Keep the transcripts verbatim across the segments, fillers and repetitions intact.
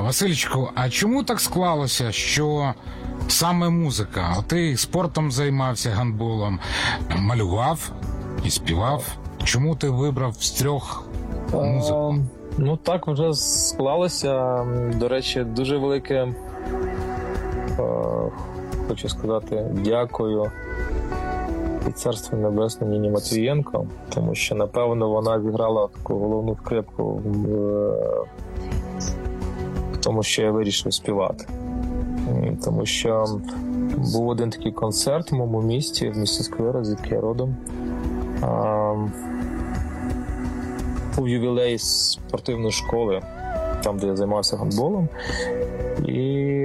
Васильчику, а чому так склалося, що саме музика? Ти спортом займався, гандболом, малював і співав. Чому ти вибрав з трьох музику? А, ну так вже склалося. До речі, дуже велике, а, хочу сказати, дякую і Царство Небесне Ніні Матвієнко, тому що, напевно, вона зіграла таку головну скрипку в, в тому, що я вирішив співати. Тому що був один такий концерт в моєму місті, в місті Сквера, звідки я родом. А, був ювілей спортивної школи, там, де я займався гандболом. І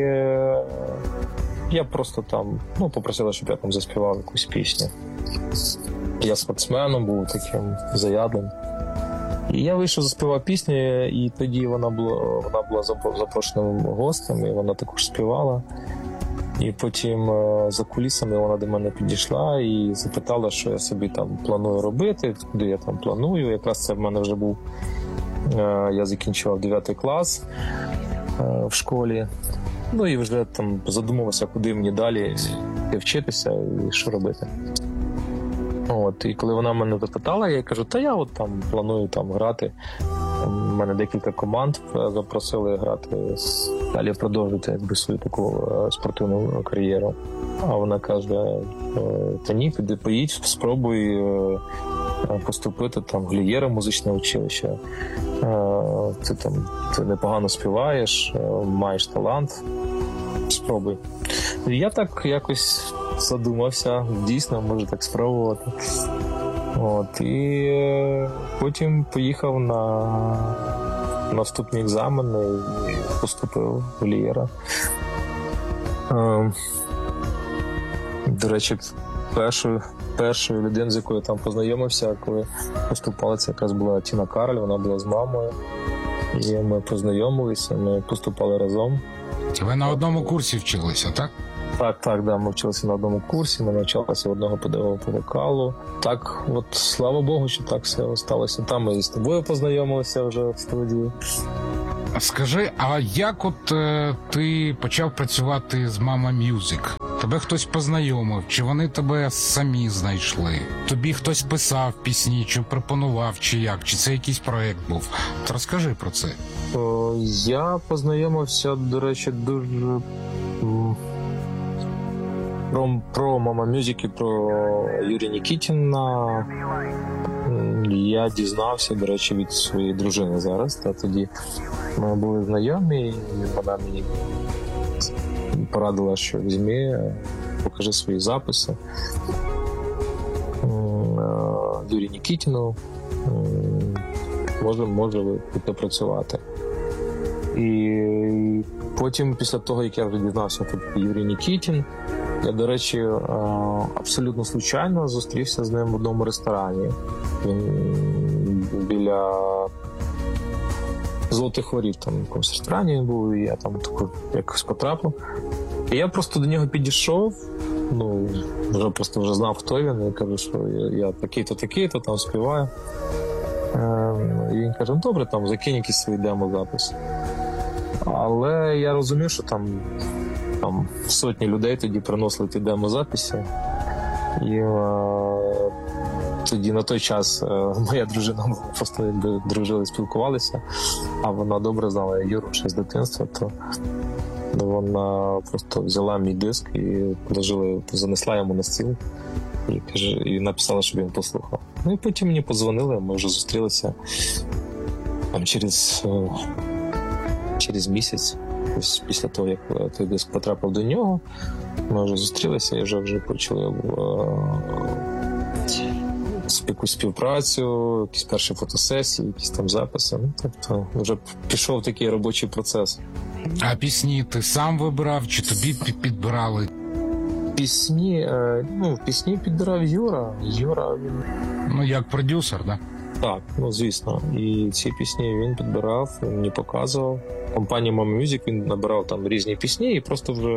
я просто там, ну, попросила, щоб я там заспівав якусь пісню. Я спортсменом був таким заядлим. І я вийшов, заспівав пісню, і тоді вона була, вона була запрошеним гостем, і вона також співала. І потім за кулісами вона до мене підійшла і запитала, що я собі там планую робити, куди я там планую. Якраз це в мене вже був, я закінчував дев'ятий клас в школі. Ну і вже там задумувався, куди мені далі вчитися і що робити. От, і коли вона мене запитала, я кажу, та я от там планую там грати. У мене декілька команд запросили грати, далі продовжити якби свою таку спортивну кар'єру. А вона каже, та ні, піди, поїдь, спробуй поступити там в Глієра музичне училище. Ти там ти непогано співаєш, маєш талант, спробуй. І я так якось задумався, дійсно, може так спробувати. От, і потім поїхав на наступні екзамени і поступив в Глієра. До речі, першою, першою людиною, з якою я там познайомився, коли поступала, це якраз була Тіна Кароль, вона була з мамою. І ми познайомилися, ми поступали разом. Ви на одному курсі вчилися, так? Так, так, да, ми вчилися на одному курсі, ми навчалися одного педагога по вокалу. Так, от, слава Богу, що так все сталося. Там ми з тобою познайомилися вже в студії. Скажи, а як от е, ти почав працювати з Mama Music? Тебе хтось познайомив, чи вони тебе самі знайшли? Тобі хтось писав пісні, чи пропонував, чи як? Чи це якийсь проєкт був? От розкажи про це. О, я познайомився, до речі, дуже... Про, про Mama Music і про Юрія Нікітіна я дізнався, до речі, від своєї дружини зараз. Та тоді ми були знайомі, і вона мені порадила, що візьми, покажи свої записи Юрію Нікітіну, може, може піти працювати. І потім, після того, як я вже дізнався, тут Юрій Нікітін, я, до речі, абсолютно случайно зустрівся з ним в одному ресторані. Він біля Золотих Воріт, там в якомусь ресторані він був, і я там тако якось потрапив. І я просто до нього підійшов, ну, вже просто вже знав, хто він, і кажу, що я, я такий-то, такий-то, там співаю. І він каже, ну, добре, там, закинь якісь свої демо-записи. Але я розумів, що там Там сотні людей тоді приносили ті демозаписи. І е, тоді на той час е, моя дружина, ми просто якби дружили, спілкувалися, а вона добре знала Юру ще з дитинства, то вона просто взяла мій диск і положила, занесла йому на стіл і, каже, і написала, щоб він послухав. Ну і потім мені подзвонили, ми вже зустрілися там через, е, через місяць. Після того, як той диск потрапив до нього, ми вже зустрілися і вже, вже почали е- якусь співпрацю, якісь перші фотосесії, якісь там записи. Ну, тобто вже пішов такий робочий процес. А пісні ти сам вибирав, чи тобі підбирали? Пісні, е- ну, пісні підбирав Юра. Юра, він... Ну, як продюсер, так? Да? Так, ну, звісно. І ці пісні він підбирав, він мені показував. В компанії Mama Music він набирав там різні пісні і просто вже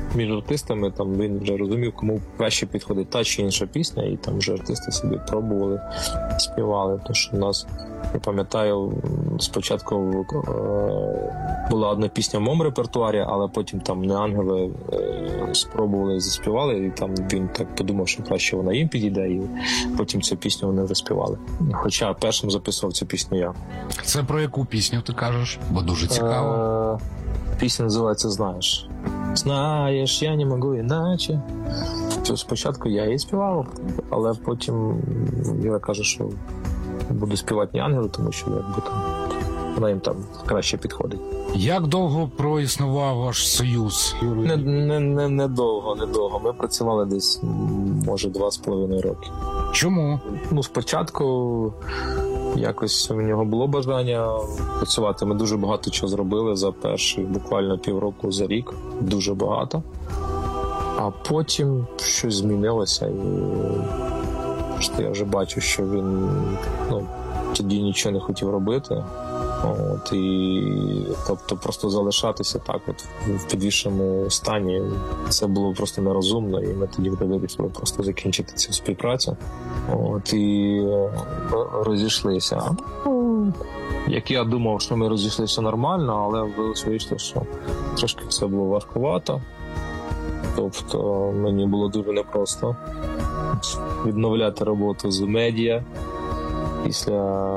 між артистами там він вже розумів, кому краще підходить та чи інша пісня, і там вже артисти собі пробували, співали. Тому що в нас, я пам'ятаю, спочатку е, була одна пісня в моєму репертуарі, але потім там не ангели е, спробували, заспівали, і там він так подумав, що краще вона їм підійде, і потім цю пісню вони вже співали. Хоча першим записував цю пісню я. Це про яку пісню ти кажеш? Бо дуже цікаво. Е, пісня називається «Знаєш». Знаєш, я не можу іначе. Спочатку я її співав, але потім я кажу, що буду співати не ангели, тому що якби там вона їм там краще підходить. Як довго проіснував ваш союз? Не, не, не, не довго, не довго. Ми працювали десь, може, два з половиною роки. Чому? Ну, спочатку якось у нього було бажання працювати. Ми дуже багато чого зробили за перші буквально півроку, за рік. Дуже багато. А потім щось змінилося, і що я вже бачу, що він ну, тоді нічого не хотів робити. От, і, тобто просто залишатися так от в підвішеному стані, це було просто нерозумно, і ми тоді вирішили просто закінчити цю співпрацю. От, і розійшлися. Ну, як я думав, що ми розійшлися нормально, але вийшло, що трошки все було важкувато. Тобто мені було дуже непросто відновляти роботу з медіа після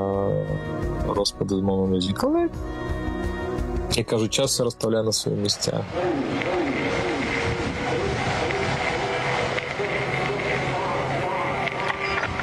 розпаду з Mama Music. Але, я кажу, час все розставляє на свої місця.